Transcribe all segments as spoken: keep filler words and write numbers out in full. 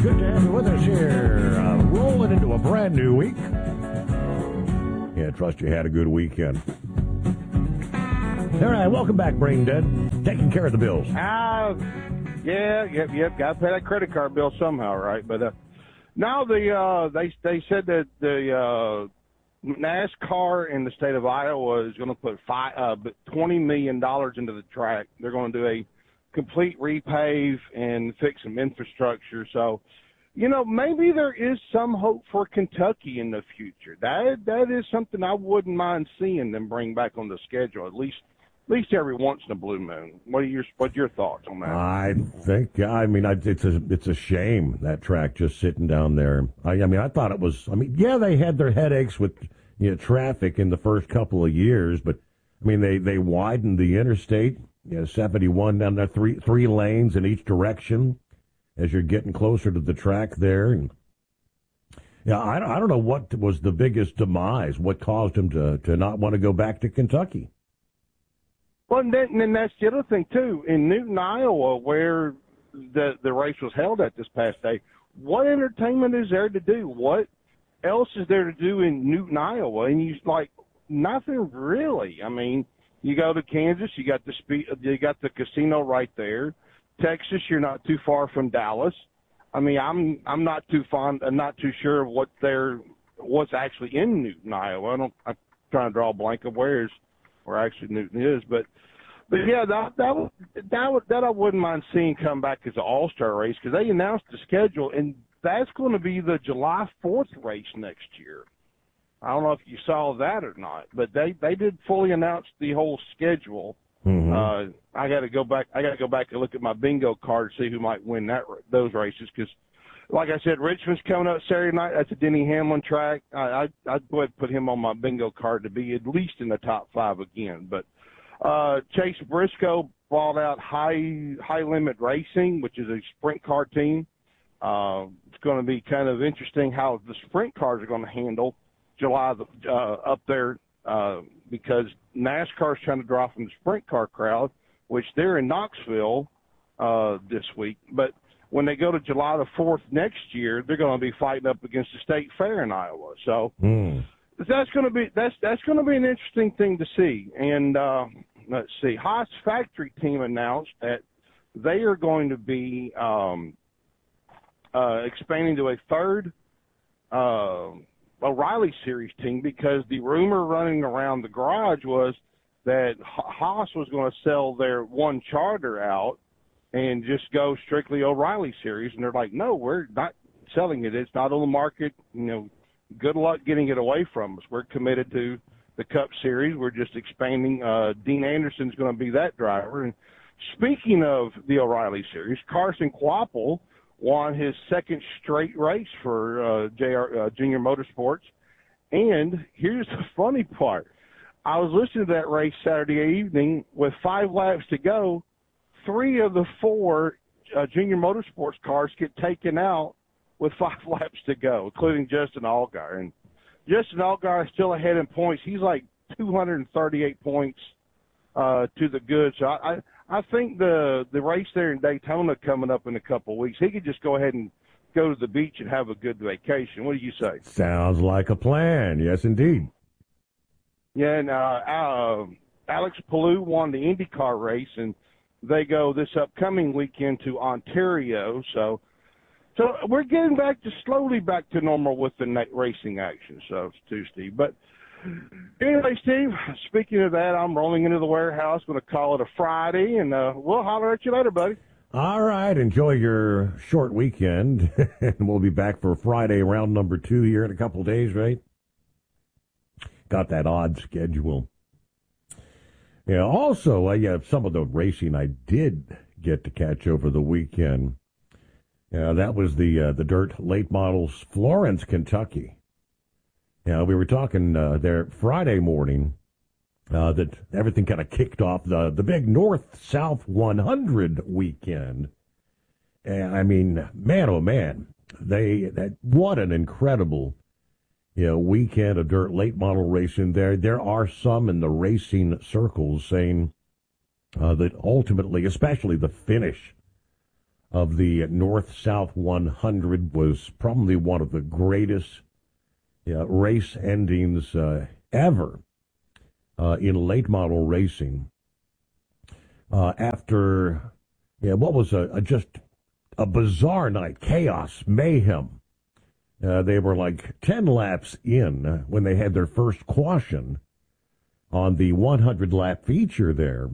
Good to have you with us here. Uh, rolling into a brand new week. Yeah, trust you had a good weekend. All right, welcome back, Brain Dead. Taking care of the bills. Uh, yeah, yep, yep. Got to pay that credit card bill somehow, right? But uh, now the uh, they they said that the uh, NASCAR in the state of Iowa is going to put five, uh, twenty million dollars into the track. They're going to do a complete repave and fix some infrastructure. So, you know, maybe there is some hope for Kentucky in the future. That that is something I wouldn't mind seeing them bring back on the schedule, at least at least every once in a blue moon. What are your what are your thoughts on that? I think I mean I, it's a it's a shame that track just sitting down there. I, I mean I thought it was. I mean yeah, they had their headaches with you know traffic in the first couple of years, but I mean they they widened the interstate. You know, seventy-one down there, three three lanes in each direction as you're getting closer to the track there. And yeah, I don't, I don't know what was the biggest demise, what caused him to, to not want to go back to Kentucky. Well, and, then, and then that's the other thing, too. In Newton, Iowa, where the, the race was held at this past day, what entertainment is there to do? What else is there to do in Newton, Iowa? And you like, nothing really. I mean, you go to Kansas, you got the speed, you got the casino right there. Texas, you're not too far from Dallas. I mean, I'm I'm not too fond, I'm not too sure of what they're what's actually in Newton, Iowa. I don't. I'm trying to draw a blank of where is where actually Newton is, but but yeah, that that would, that would, that I wouldn't mind seeing come back as an all-star race because they announced the schedule, and that's going to be the July fourth race next year. I don't know if you saw that or not, but they, they did fully announce the whole schedule. Mm-hmm. Uh, I got to go back. I got to go back and look at my bingo card to see who might win that those races. Because, like I said, Richmond's coming up Saturday night. That's a Denny Hamlin track. I, I I'd go ahead and put him on my bingo card to be at least in the top five again. But uh, Chase Briscoe brought out High High Limit Racing, which is a sprint car team. Uh, it's going to be kind of interesting how the sprint cars are going to handle July uh, up there uh, because NASCAR is trying to draw from the sprint car crowd, which they're in Knoxville uh, this week. But when they go to July the fourth next year, they're going to be fighting up against the state fair in Iowa. So mm. that's going to be that's that's going to be an interesting thing to see. And uh, let's see, Haas Factory team announced that they are going to be um, uh, expanding to a third. Uh, O'Reilly Series team because the rumor running around the garage was that Haas was going to sell their one charter out and just go strictly O'Reilly Series. And they're like, no, we're not selling it. It's not on the market. You know, good luck getting it away from us. We're committed to the Cup Series. We're just expanding. Uh, Dean Anderson's going to be that driver. And speaking of the O'Reilly Series, Carson Kvapil won his second straight race for uh, J R, uh, Junior Motorsports. And here's the funny part. I was listening to that race Saturday evening with five laps to go. Three of the four uh, Junior Motorsports cars get taken out with five laps to go, including Justin Allgaier. And Justin Allgaier is still ahead in points. He's like two hundred thirty-eight points uh, to the good. So I, I I think the the race there in Daytona coming up in a couple of weeks, he could just go ahead and go to the beach and have a good vacation. What do you say? Sounds like a plan. Yes, indeed. Yeah, and uh, uh, Alex Palou won the IndyCar race, and they go this upcoming weekend to Ontario. So, so we're getting back to slowly back to normal with the racing action. So it's Tuesday, but. Anyway, Steve, speaking of that, I'm rolling into the warehouse. Going to call it a Friday, and uh, we'll holler at you later, buddy. All right. Enjoy your short weekend, and we'll be back for Friday round number two here in a couple of days, right? Got that odd schedule. Yeah, also, uh, yeah, some of the racing I did get to catch over the weekend. Yeah, that was the, uh, the Dirt Late Models, Florence, Kentucky. Yeah, we were talking uh, there Friday morning uh, that everything kind of kicked off the the big North-South one hundred weekend. And I mean, man, oh man, they that what an incredible you know weekend of dirt late model racing. There, there are some in the racing circles saying uh, that ultimately, especially the finish of the North-South one hundred was probably one of the greatest uh, race endings uh, ever uh, in late model racing. Uh, after, yeah, what was a, a just a bizarre night, chaos, mayhem. Uh, they were like ten laps in when they had their first caution on the hundred lap feature there.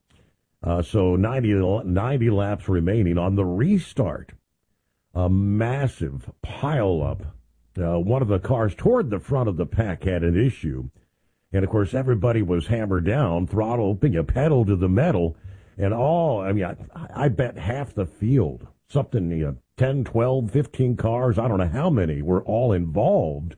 Uh, so ninety, ninety laps remaining on the restart. A massive pileup. Uh, one of the cars toward the front of the pack had an issue. And, of course, everybody was hammered down, throttle, being a pedal to the metal. And all, I mean, I, I bet half the field, something, you know, ten, twelve, fifteen cars, I don't know how many, were all involved.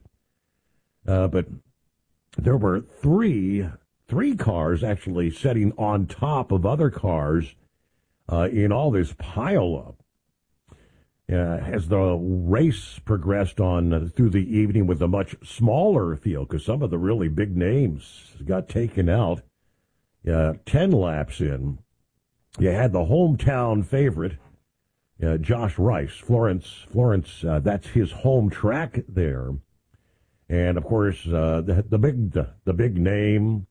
Uh, but there were three... Three cars actually sitting on top of other cars uh, in all this pileup. Uh, as the race progressed on uh, through the evening with a much smaller field, because some of the really big names got taken out, uh, ten laps in, you had the hometown favorite, uh, Josh Rice, Florence. Florence, uh, that's his home track there, and of course uh, the, the big the, the big name.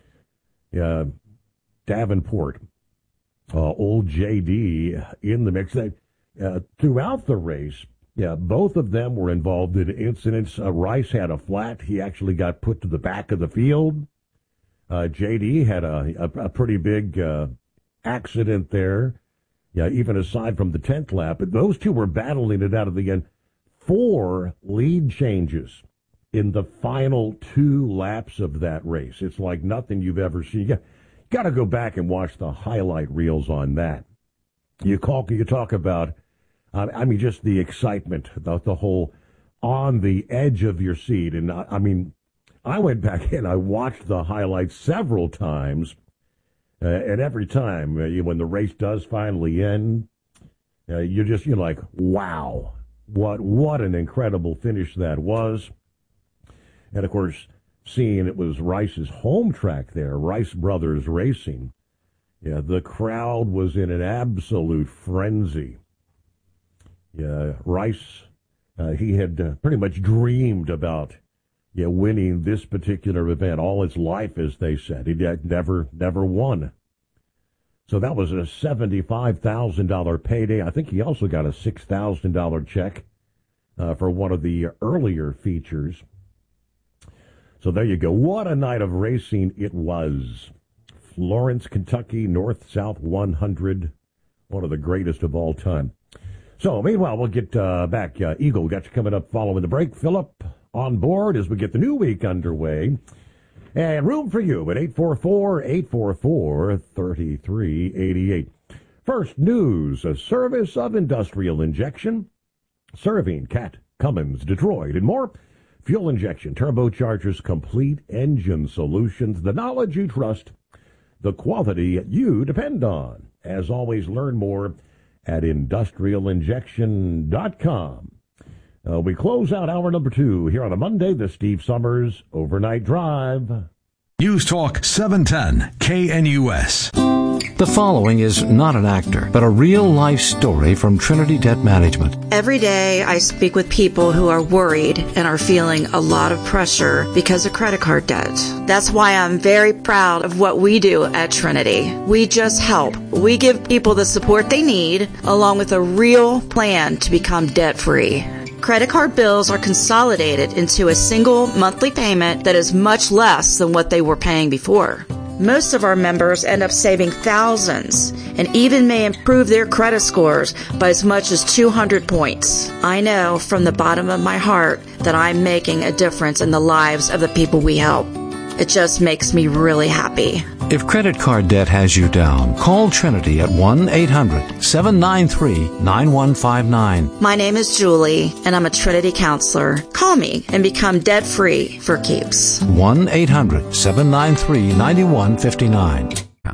Uh, Davenport, uh, old J D in the mix. They, uh, throughout the race, yeah, both of them were involved in incidents. Uh, Rice had a flat. He actually got put to the back of the field. Uh, J D had a, a, a pretty big uh, accident there, yeah, even aside from the tenth lap. But those two were battling it out of the end. Four lead changes in the final two laps of that race. It's like nothing you've ever seen. You got to go back and watch the highlight reels on that. You call, you talk about, uh, I mean, just the excitement, the, the whole on the edge of your seat. And I, I mean, I went back and I watched the highlights several times, uh, and every time uh, you, when the race does finally end, uh, you're just, you're like, wow, what, what an incredible finish that was. And, of course, seeing it was Rice's home track there, Rice Brothers Racing, yeah, the crowd was in an absolute frenzy. Yeah, Rice, uh, he had uh, pretty much dreamed about yeah, winning this particular event all his life, as they said. He never, never won. So that was a seventy-five thousand dollars payday. I think he also got a six thousand dollars check uh, for one of the earlier features. So there you go. What a night of racing it was. Florence, Kentucky, North-South one hundred, one of the greatest of all time. So, meanwhile, we'll get uh, back. Uh, Eagle got you coming up following the break. Philip on board as we get the new week underway. And room for you at eight four four, eight four four, three three eight eight. First news, a service of industrial injection, serving Cat, Cummins, Detroit, and more. Fuel injection, turbochargers, complete engine solutions, the knowledge you trust, the quality you depend on. As always, learn more at industrial injection dot com. Uh, we close out hour number two here on a Monday, the Steve Summers Overnight Drive. News Talk seven ten K N U S. The following is not an actor, but a real-life story from Trinity Debt Management. Every day I speak with people who are worried and are feeling a lot of pressure because of credit card debt. That's why I'm very proud of what we do at Trinity. We just help. We give people the support they need, along with a real plan to become debt-free. Credit card bills are consolidated into a single monthly payment that is much less than what they were paying before. Most of our members end up saving thousands and even may improve their credit scores by as much as two hundred points. I know from the bottom of my heart that I'm making a difference in the lives of the people we help. It just makes me really happy. If credit card debt has you down, call Trinity at one eight hundred, seven nine three, nine one five nine. My name is Julie, and I'm a Trinity counselor. Call me and become debt-free for keeps. one eight hundred, seven nine three, nine one five nine.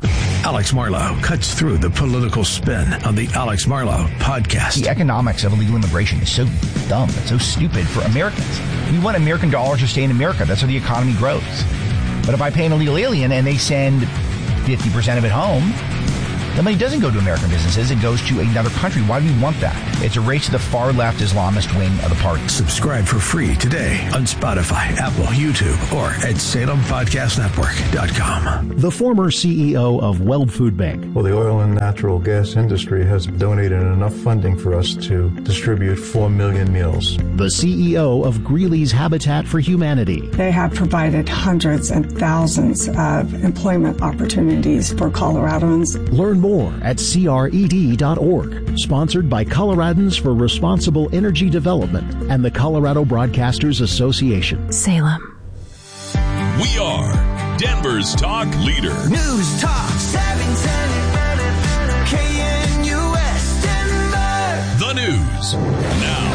Alex Marlow cuts through the political spin on the Alex Marlow podcast. The economics of illegal immigration is so dumb. It's so stupid for Americans. We want American dollars to stay in America. That's how the economy grows. But if I pay an illegal alien and they send fifty percent of it home, The money doesn't go to American businesses. It goes to another country. Why do we want that? It's a race to the far left Islamist wing of the party. Subscribe for free today on Spotify, Apple, YouTube, or at Salem Podcast Network dot com. The former C E O of Weld Food Bank. Well, the oil and natural gas industry has donated enough funding for us to distribute four million meals. The C E O of Greeley's Habitat for Humanity. They have provided hundreds and thousands of employment opportunities for Coloradans. Learn more at C R E D dot org. Sponsored by Coloradans for Responsible Energy Development and the Colorado Broadcasters Association. Salem. We are Denver's talk leader. News Talk seven ten K N U S Denver. The news now.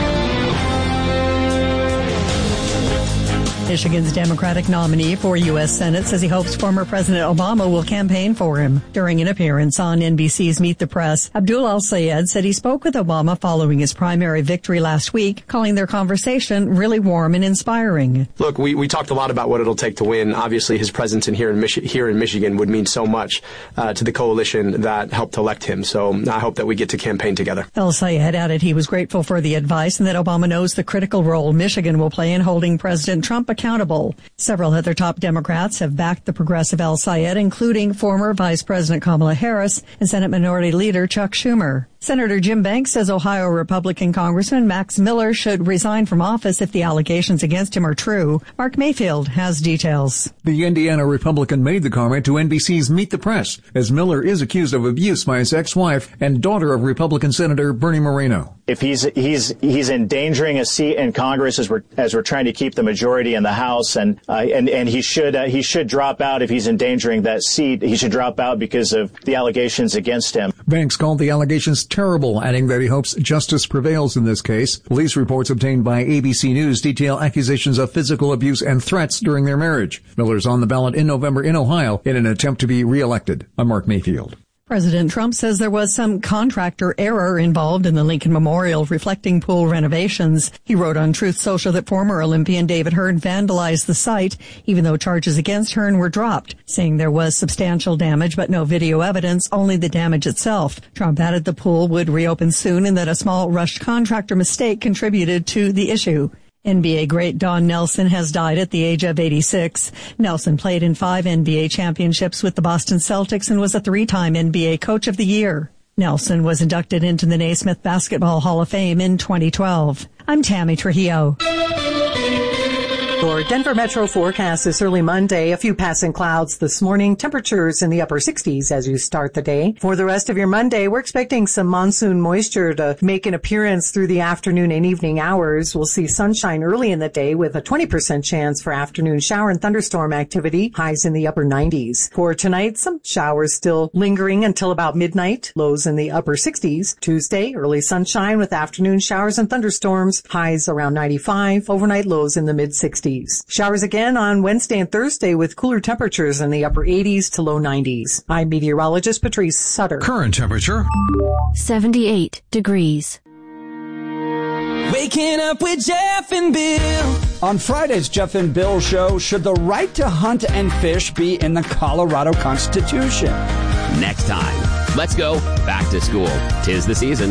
Michigan's Democratic nominee for U S Senate says he hopes former President Obama will campaign for him. During an appearance on N B C's Meet the Press, Abdul Al-Sayed said he spoke with Obama following his primary victory last week, calling their conversation really warm and inspiring. Look, we, we talked a lot about what it'll take to win. Obviously, his presence in here in, Michi- here in Michigan would mean so much uh, to the coalition that helped elect him. So I hope that we get to campaign together. Al-Sayed added he was grateful for the advice and that Obama knows the critical role Michigan will play in holding President Trump accountable. Several other top Democrats have backed the progressive Al-Sayed, including former Vice President Kamala Harris and Senate Minority Leader Chuck Schumer. Senator Jim Banks says Ohio Republican Congressman Max Miller should resign from office if the allegations against him are true. Mark Mayfield has details. The Indiana Republican made the comment to N B C's Meet the Press, as Miller is accused of abuse by his ex-wife and daughter of Republican Senator Bernie Moreno. If he's he's he's endangering a seat in Congress as we're as we're trying to keep the majority in the House, and uh, and and he should uh, he should drop out if he's endangering that seat. He should drop out because of the allegations against him. Banks called the allegations terrible, adding that he hopes justice prevails in this case. Police reports obtained by A B C News detail accusations of physical abuse and threats during their marriage. Miller's on the ballot in November in Ohio in an attempt to be reelected. I'm Mark Mayfield. President Trump says there was some contractor error involved in the Lincoln Memorial reflecting pool renovations. He wrote on Truth Social that former Olympian David Hearn vandalized the site, even though charges against Hearn were dropped, saying there was substantial damage but no video evidence, only the damage itself. Trump added the pool would reopen soon and that a small rushed contractor mistake contributed to the issue. N B A great Don Nelson has died at the age of eighty-six. Nelson played in five N B A championships with the Boston Celtics and was a three-time N B A Coach of the Year. Nelson was inducted into the Naismith Basketball Hall of Fame in twenty twelve. I'm Tammy Trujillo. Your Denver Metro forecast this early Monday. A few passing clouds this morning. Temperatures in the upper sixties as you start the day. For the rest of your Monday, we're expecting some monsoon moisture to make an appearance through the afternoon and evening hours. We'll see sunshine early in the day with a twenty percent chance for afternoon shower and thunderstorm activity. Highs in the upper nineties. For tonight, some showers still lingering until about midnight. Lows in the upper sixties. Tuesday, early sunshine with afternoon showers and thunderstorms. Highs around ninety-five. Overnight lows in the mid sixties. Showers again on Wednesday and Thursday with cooler temperatures in the upper eighties to low nineties. I'm meteorologist Patrice Sutter. Current temperature seventy-eight degrees. Waking up with Jeff and Bill. On Friday's Jeff and Bill show, should the right to hunt and fish be in the Colorado Constitution? Next time. Let's go back to school. 'Tis the season.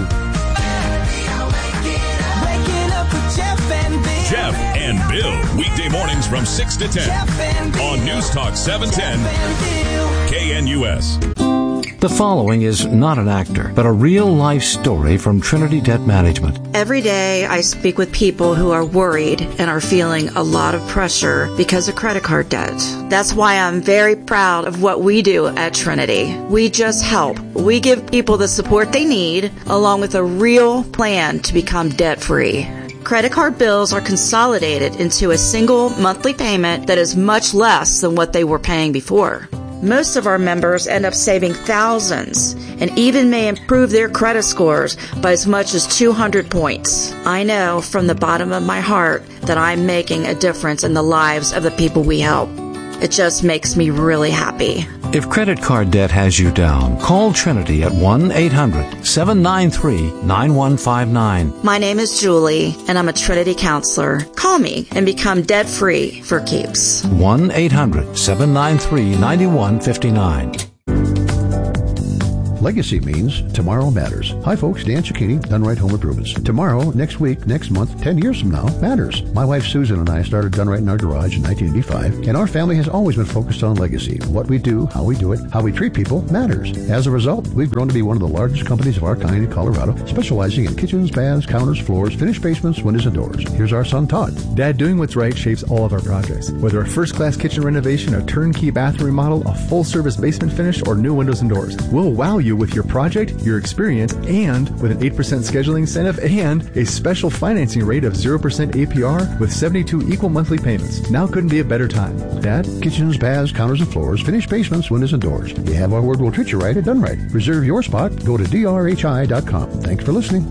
Waking up with Jeff and Bill. Jeff and Bill, weekday mornings from six to ten on News Talk seven ten K N U S. The following is not an actor, but a real-life story from Trinity Debt Management. Every day I speak with people who are worried and are feeling a lot of pressure because of credit card debt. That's why I'm very proud of what we do at Trinity. We just help. We give people the support they need, along with a real plan to become debt-free. Credit card bills are consolidated into a single monthly payment that is much less than what they were paying before. Most of our members end up saving thousands and even may improve their credit scores by as much as two hundred points. I know from the bottom of my heart that I'm making a difference in the lives of the people we help. It just makes me really happy. If credit card debt has you down, call Trinity at one eight hundred seven nine three nine one five nine. My name is Julie, and I'm a Trinity counselor. Call me and become debt-free for keeps. one eight hundred seven nine three nine one five nine. Legacy means tomorrow matters. Hi folks, Dan Cicchini, Done Right Home Improvements. Tomorrow, next week, next month, ten years from now matters. My wife Susan and I started Done Right in our garage in nineteen eighty-five, and our family has always been focused on legacy. What we do, how we do it, how we treat people matters. As a result, we've grown to be one of the largest companies of our kind in Colorado, specializing in kitchens, baths, counters, floors, finished basements, windows, and doors. Here's our son Todd. Dad, doing what's right shapes all of our projects. Whether a first-class kitchen renovation, a turnkey bathroom remodel, a full-service basement finish, or new windows and doors, we'll wow you with your project, your experience, and with an eight percent scheduling incentive and a special financing rate of zero percent A P R with seventy-two equal monthly payments. Now couldn't be a better time. Dad? Kitchens, baths, counters, and floors, finished basements, windows, and doors. You have our word, we'll treat you right at Done Right. Reserve your spot. Go to D R H I dot com. Thanks for listening.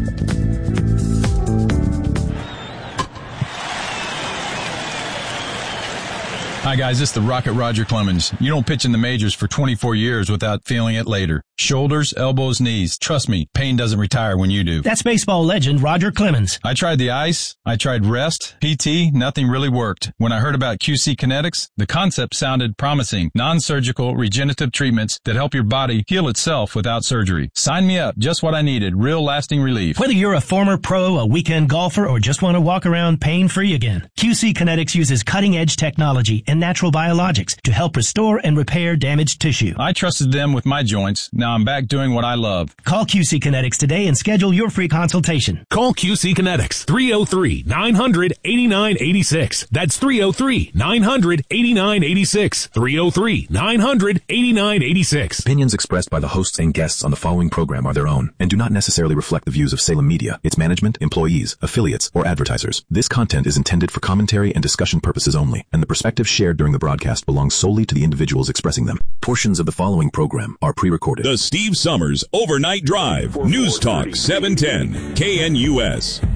Hi guys, this is the Rocket Roger Clemens. You don't pitch in the majors for twenty-four years without feeling it later. Shoulders, elbows, knees. Trust me, pain doesn't retire when you do. That's baseball legend Roger Clemens. I tried the ice, I tried rest, P T, nothing really worked. When I heard about Q C Kinetics, the concept sounded promising. Non-surgical, regenerative treatments that help your body heal itself without surgery. Sign me up, just what I needed, real lasting relief. Whether you're a former pro, a weekend golfer, or just want to walk around pain-free again, Q C Kinetics uses cutting-edge technology and natural biologics to help restore and repair damaged tissue. I trusted them with my joints. Now I'm back doing what I love. Call Q C Kinetics today and schedule your free consultation. Call Q C Kinetics, three oh three, nine hundred, eighty-nine eighty-six. That's three oh three, nine hundred, eighty-nine eighty-six. three oh three, nine hundred, eighty-nine eighty-six. Opinions expressed by the hosts and guests on the following program are their own and do not necessarily reflect the views of Salem Media, its management, employees, affiliates, or advertisers. This content is intended for commentary and discussion purposes only, and the perspectives shared during the broadcast belongs solely to the individuals expressing them. Portions of the following program are pre-recorded. The Steve Summers Overnight Drive. News Talk seven ten. K N U S.